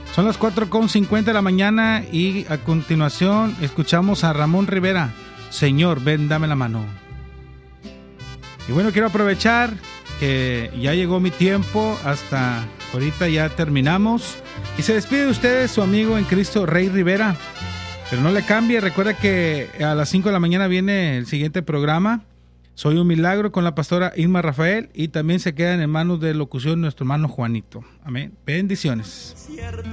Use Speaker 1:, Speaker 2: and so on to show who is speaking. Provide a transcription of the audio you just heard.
Speaker 1: Son las 4:50 de la mañana y a continuación escuchamos a Ramón Rivera. Señor, ven, dame la mano. Y bueno, quiero aprovechar que ya llegó mi tiempo, hasta ahorita ya terminamos. Y se despide de ustedes su amigo en Cristo, Rey Rivera. Pero no le cambie, recuerda que a las 5 de la mañana viene el siguiente programa. Soy un milagro con la pastora Irma Rafael y también se quedan en manos de locución nuestro hermano Juanito. Amén. Bendiciones.